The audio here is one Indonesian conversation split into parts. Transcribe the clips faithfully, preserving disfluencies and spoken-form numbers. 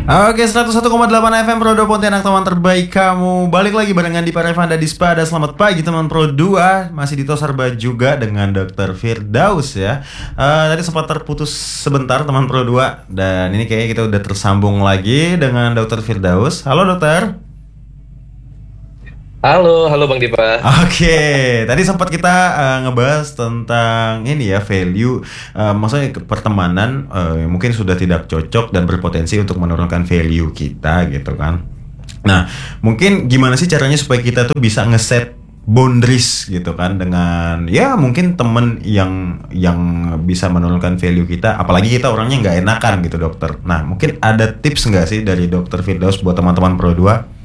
Oke, seratus satu koma delapan F M Pro dua Pontianak, teman terbaik kamu. Balik lagi barengan di Parevanda di Spada. Selamat pagi teman Pro dua. Masih di Tosarba juga dengan dokter Firdaus ya. Uh, tadi sempat terputus sebentar teman Pro dua. Dan ini kayaknya kita udah tersambung lagi dengan dokter Firdaus. Halo dokter. Halo, halo Bang Dipa. Oke, tadi sempat kita uh, ngebahas tentang ini ya, value, uh, maksudnya pertemanan uh, mungkin sudah tidak cocok dan berpotensi untuk menurunkan value kita gitu kan. Nah, mungkin gimana sih caranya supaya kita tuh bisa ngeset boundaries gitu kan dengan ya mungkin temen yang yang bisa menurunkan value kita, apalagi kita orangnya nggak enakan gitu dokter. Nah, mungkin ada tips nggak sih dari dokter Firdaus buat teman-teman Pro dua?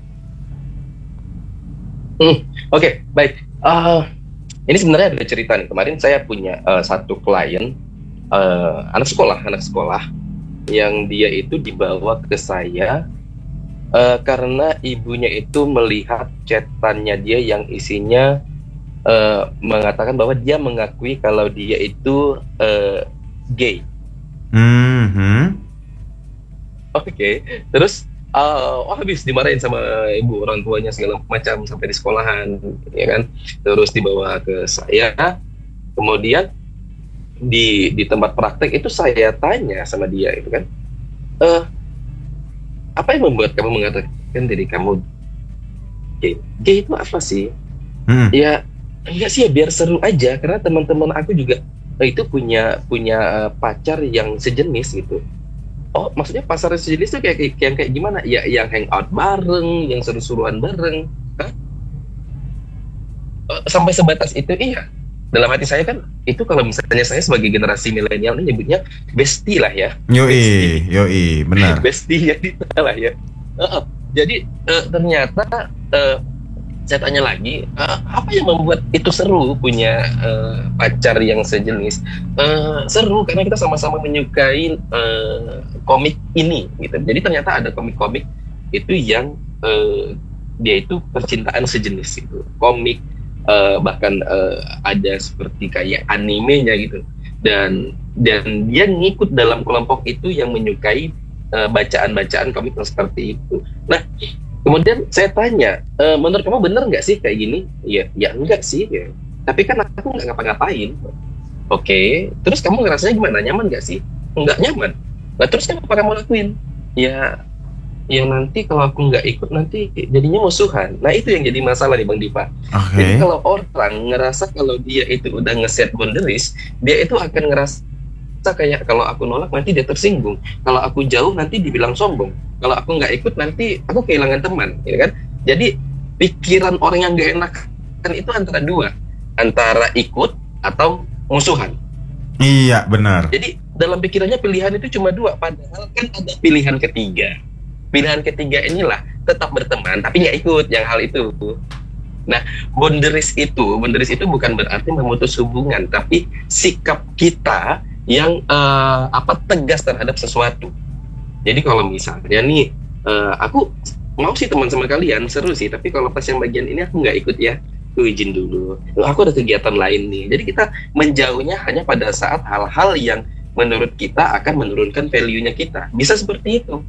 Hmm, Oke, okay, baik. Uh, ini sebenarnya ada cerita nih. Kemarin saya punya uh, satu klien, uh, anak sekolah, anak sekolah, yang dia itu dibawa ke saya uh, karena ibunya itu melihat chatannya dia yang isinya uh, mengatakan bahwa dia mengakui kalau dia itu uh, gay. Mm-hmm. Oke, okay. Terus Uh, oh habis dimarahin sama ibu orang tuanya segala macam sampai di sekolahan, ya kan. Terus dibawa ke saya, kemudian di di tempat praktek itu saya tanya sama dia itu kan, uh, apa yang membuat kamu mengatakan diri kamu gay? Gay itu apa sih? Hmm. Ya enggak sih ya, biar seru aja karena teman-teman aku juga uh, itu punya punya uh, pacar yang sejenis gitu. Oh, maksudnya pasar sejenis tuh kayak, kayak yang kayak gimana? Ya, yang hangout bareng, yang seru-seruan bareng. Hah? Sampai sebatas itu, iya. Dalam hati saya kan, itu kalau misalnya saya sebagai generasi milenial ini nyebutnya bestie lah ya. Yoi, yoi, benar. Bestie ya, lah ya. Uh, jadi uh, ternyata uh, saya tanya lagi, uh, apa yang membuat itu seru punya uh, pacar yang sejenis? Uh, seru karena kita sama-sama menyukai uh, komik ini, gitu. Jadi ternyata ada komik-komik itu yang uh, dia itu percintaan sejenis itu, komik uh, bahkan uh, ada seperti kayak animenya gitu. Dan dan dia ngikut dalam kelompok itu yang menyukai uh, bacaan-bacaan komik yang seperti itu. Nah. Kemudian saya tanya, e, menurut kamu bener nggak sih kayak gini? Iya, ya enggak sih. Ya. Tapi kan aku nggak ngapa-ngapain. Oke, terus kamu ngerasanya gimana? Nyaman nggak sih? Nggak nyaman. Nah, terus kamu apa kamu lakuin? Ya, ya nanti kalau aku nggak ikut nanti jadinya musuhan. Nah itu yang jadi masalah nih Bang Dipa. Okay. Jadi kalau orang ngerasa kalau dia itu udah nge-set boundaries, dia itu akan ngerasa kayak kalau aku nolak nanti dia tersinggung, kalau aku jauh nanti dibilang sombong, kalau aku nggak ikut nanti aku kehilangan teman, ya kan? Jadi pikiran orang yang nggak enak kan itu antara dua, antara ikut atau musuhan. Iya benar. Jadi dalam pikirannya pilihan itu cuma dua, padahal kan ada pilihan ketiga. Pilihan ketiga inilah tetap berteman tapi nggak ikut yang hal itu. Nah, boundaries itu, boundaries itu bukan berarti memutus hubungan, tapi sikap kita yang uh, apa tegas terhadap sesuatu. Jadi kalau misalnya nih uh, aku mau sih teman sama kalian, seru sih, tapi kalau pas yang bagian ini aku nggak ikut ya, aku izin dulu, aku ada kegiatan lain nih. Jadi kita menjauhnya hanya pada saat hal-hal yang menurut kita akan menurunkan value-nya kita. Bisa seperti itu.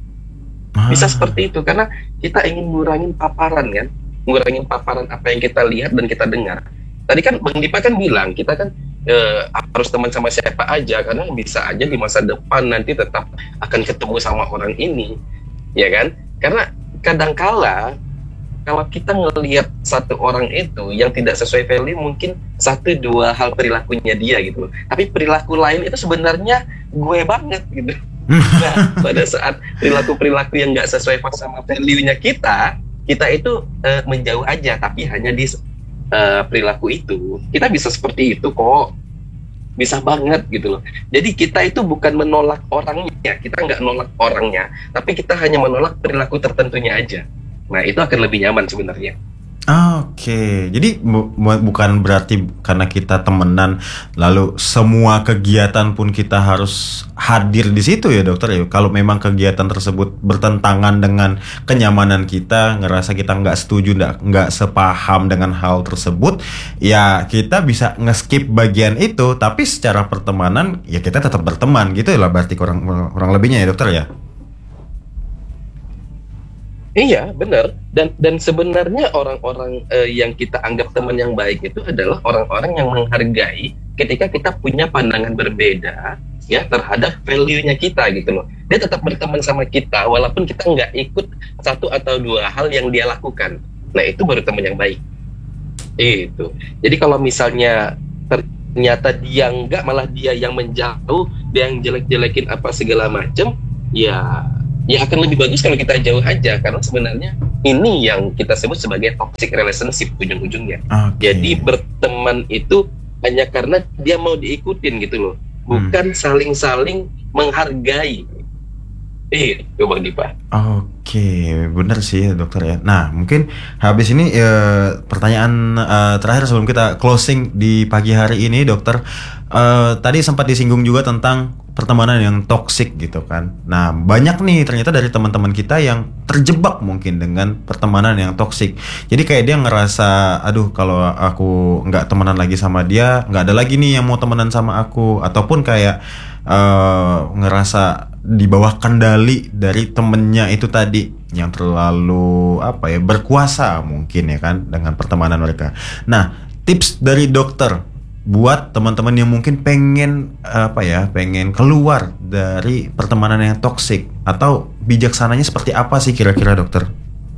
Bisa seperti itu karena kita ingin ngurangin paparan kan, ngurangin paparan apa yang kita lihat dan kita dengar. Tadi kan Bang Dipa kan bilang kita kan eh, harus teman sama siapa aja karena bisa aja di masa depan nanti tetap akan ketemu sama orang ini, ya kan? Karena kadangkala kalau kita ngelihat satu orang itu yang tidak sesuai value mungkin satu dua hal perilakunya dia gitu, tapi perilaku lain itu sebenarnya gue banget gitu. Nah pada saat perilaku-perilaku yang nggak sesuai sama value-nya kita, kita itu eh, menjauh aja, tapi hanya di Uh, perilaku itu kita bisa seperti itu kok, bisa banget gitu loh. Jadi kita itu bukan menolak orangnya, kita nggak nolak orangnya, tapi kita hanya menolak perilaku tertentunya aja. Nah itu akan lebih nyaman sebenarnya. Oke, jadi bu- bukan berarti karena kita temenan lalu semua kegiatan pun kita harus hadir di situ ya dokter ya. Kalau memang kegiatan tersebut bertentangan dengan kenyamanan kita, ngerasa kita nggak setuju, nggak nggak sepaham dengan hal tersebut, ya kita bisa nge-skip bagian itu. Tapi secara pertemanan ya kita tetap berteman gitu lah, berarti kurang kurang lebihnya ya dokter ya. Iya, benar. Dan dan sebenarnya orang-orang eh, yang kita anggap teman yang baik itu adalah orang-orang yang menghargai ketika kita punya pandangan berbeda ya terhadap value-nya kita gitu loh. Dia tetap berteman sama kita walaupun kita nggak ikut satu atau dua hal yang dia lakukan. Nah, itu baru teman yang baik. Itu. Jadi kalau misalnya ternyata dia nggak, malah dia yang menjauh, dia yang jelek-jelekin apa segala macam, ya ya akan lebih bagus kalau kita jauh aja, karena sebenarnya ini yang kita sebut sebagai toxic relationship ujung-ujungnya. Okay. Jadi berteman itu hanya karena dia mau diikutin gitu loh, bukan hmm. saling-saling menghargai. Eh, coba Dipa. Oke, benar sih dokter ya. Nah, mungkin habis ini eh, pertanyaan eh, terakhir sebelum kita closing di pagi hari ini, dokter. Eh, tadi sempat disinggung juga tentang pertemanan yang toksik gitu kan. Nah, banyak nih ternyata dari teman-teman kita yang terjebak mungkin dengan pertemanan yang toksik. Jadi kayak dia ngerasa, aduh kalau aku nggak temenan lagi sama dia, nggak ada lagi nih yang mau temenan sama aku. Ataupun kayak uh, ngerasa di bawah kendali dari temennya itu tadi yang terlalu apa ya berkuasa mungkin ya kan dengan pertemanan mereka. Nah, tips dari dokter buat teman-teman yang mungkin pengen apa ya pengen keluar dari pertemanan yang toksik, atau bijaksananya seperti apa sih kira-kira dokter?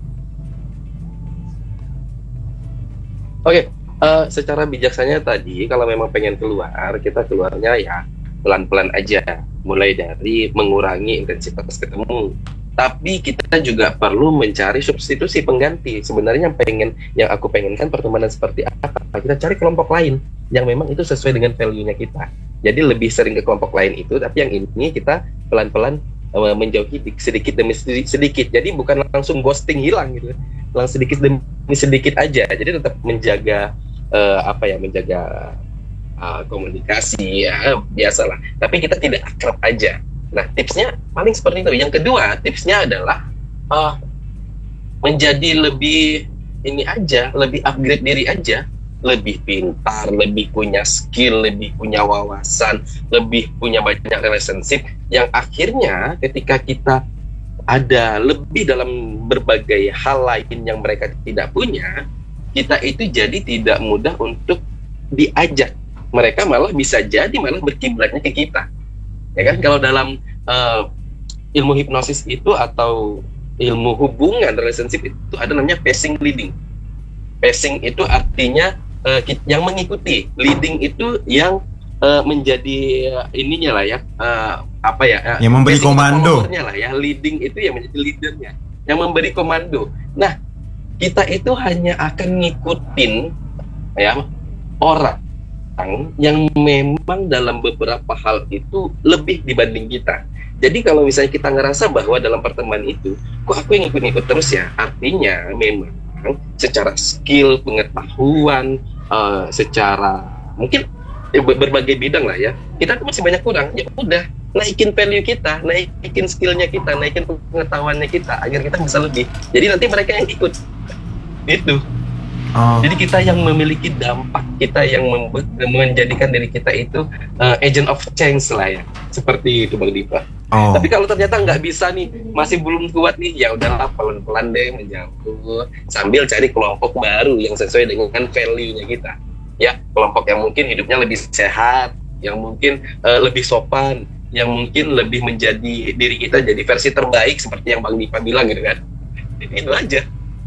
Oke, uh, secara bijaksana tadi kalau memang pengen keluar, kita keluarnya ya pelan-pelan aja, mulai dari mengurangi intensitas ketemu. Tapi kita juga perlu mencari substitusi pengganti. Sebenarnya yang pengen, yang aku pengenkan pertemanan seperti apa? Kita cari kelompok lain yang memang itu sesuai dengan value-nya kita. Jadi lebih sering ke kelompok lain itu, tapi yang ini kita pelan-pelan uh, menjauhi sedikit demi sedikit. Jadi bukan langsung ghosting hilang gitu, langsung sedikit demi sedikit aja. Jadi tetap menjaga uh, apa ya, menjaga uh, komunikasi ya biasalah. Tapi kita tidak akrab aja. Nah, tipsnya paling seperti itu. Yang kedua, tipsnya adalah uh, menjadi lebih ini aja, lebih upgrade diri aja, lebih pintar, lebih punya skill, lebih punya wawasan, lebih punya banyak relationship, yang akhirnya ketika kita ada lebih dalam berbagai hal lain yang mereka tidak punya, kita itu jadi tidak mudah untuk diajak. Mereka malah bisa jadi malah berkiblatnya ke kita. Ya kan, kalau dalam uh, ilmu hipnosis itu atau ilmu hubungan relationship itu ada namanya passing leading. Passing itu artinya uh, yang mengikuti, leading itu yang uh, menjadi uh, ininya lah ya, uh, apa ya? Uh, yang memberi komando. Lah ya, leading itu yang menjadi leadernya, yang memberi komando. Nah, kita itu hanya akan ngikutin ya orang yang memang dalam beberapa hal itu lebih dibanding kita. Jadi kalau misalnya kita ngerasa bahwa dalam pertemuan itu, kok aku yang ikut-ikut terus ya, artinya memang secara skill, pengetahuan, uh, secara mungkin ya, berbagai bidang lah ya, kita tuh masih banyak kurang. Ya udah, naikin value kita, naikin skillnya kita, naikin pengetahuannya kita, agar kita bisa lebih. Jadi nanti mereka yang ikut. Itu. Oh. Jadi kita yang memiliki dampak, kita yang membuat, menjadikan diri kita itu uh, agent of change lah ya, seperti itu Bang Dipa. Oh. Tapi kalau ternyata nggak bisa nih, masih belum kuat nih, ya udahlah pelan-pelan deh menjauh, sambil cari kelompok baru yang sesuai dengan value-nya kita. Ya, kelompok yang mungkin hidupnya lebih sehat, yang mungkin uh, lebih sopan, yang mungkin lebih menjadi diri kita jadi versi terbaik seperti yang Bang Dipa bilang gitu kan. Jadi itu aja.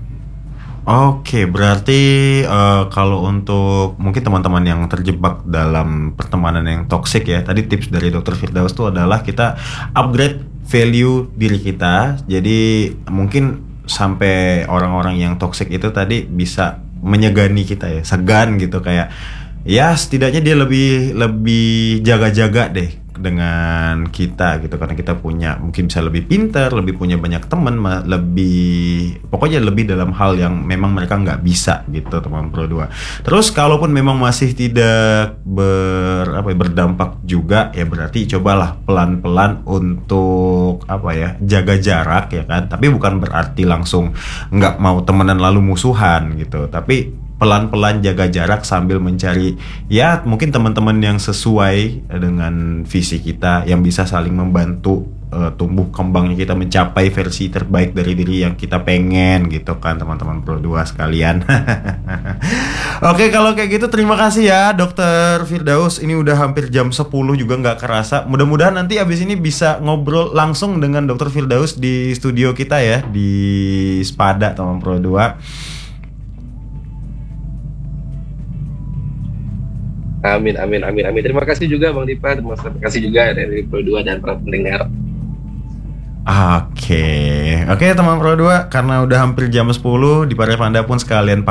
Oke, berarti uh, kalau untuk mungkin teman-teman yang terjebak dalam pertemanan yang toksik ya, tadi tips dari dokter Firdaus itu adalah kita upgrade value diri kita. Jadi mungkin sampai orang-orang yang toksik itu tadi bisa menyegani kita ya, segan gitu, kayak ya setidaknya dia lebih lebih jaga-jaga deh dengan kita gitu, karena kita punya mungkin bisa lebih pintar, lebih punya banyak teman, lebih pokoknya lebih dalam hal yang memang mereka nggak bisa gitu teman Pro dua. Terus kalaupun memang masih tidak ber apa ya, berdampak juga ya, berarti cobalah pelan-pelan untuk apa ya, jaga jarak ya kan, tapi bukan berarti langsung nggak mau temenan lalu musuhan gitu, tapi pelan-pelan jaga jarak sambil mencari ya mungkin teman-teman yang sesuai dengan visi kita, yang bisa saling membantu uh, tumbuh kembangnya kita mencapai versi terbaik dari diri yang kita pengen gitu kan teman-teman Pro dua sekalian. Oke, kalau kayak gitu terima kasih ya Dokter Firdaus. Ini udah hampir jam sepuluh juga nggak kerasa. Mudah-mudahan nanti abis ini bisa ngobrol langsung dengan Dokter Firdaus di studio kita ya di Spada teman Pro dua. Amin, amin, amin, amin. Terima kasih juga Bang Dipa, terima kasih juga dari Pro dua dan para pendengar. Oke, oke teman Pro dua, karena udah hampir jam sepuluh, di Parevanda pun sekalian